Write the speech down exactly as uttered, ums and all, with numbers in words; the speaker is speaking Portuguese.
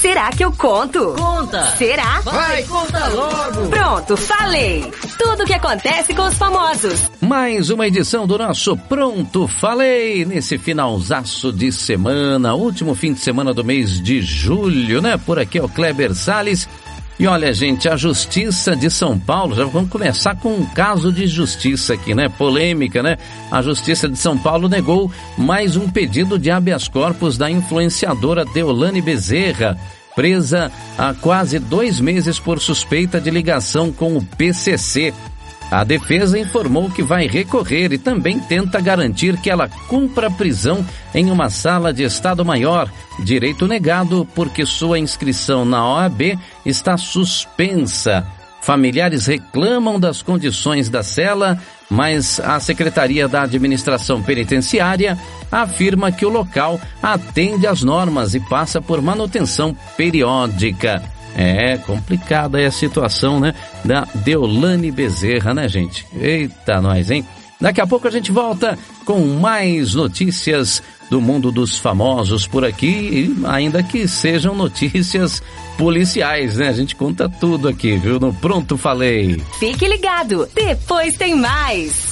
Será que eu conto? Conta! Será? Vai, conta logo! Pronto, falei! Tudo o que acontece com os famosos. Mais uma edição do nosso Pronto Falei, nesse finalzaço de semana, último fim de semana do mês de julho, né? Por aqui é o Kleber Salles. E olha, gente, a Justiça de São Paulo, já vamos começar com um caso de justiça aqui, né? Polêmica, né? A Justiça de São Paulo negou mais um pedido de habeas corpus da influenciadora Deolane Bezerra, presa há quase dois meses por suspeita de ligação com o P C C. A defesa informou que vai recorrer e também tenta garantir que ela cumpra a prisão em uma sala de Estado Maior, direito negado porque sua inscrição na O A B está suspensa. Familiares reclamam das condições da cela, mas a Secretaria da Administração Penitenciária afirma que o local atende às normas e passa por manutenção periódica. É complicada aí a situação, né, da Deolane Bezerra, né, gente? Eita, nós, hein? Daqui a pouco a gente volta com mais notícias do mundo dos famosos por aqui, ainda que sejam notícias policiais, né? A gente conta tudo aqui, viu? No Pronto Falei. Fique ligado, depois tem mais.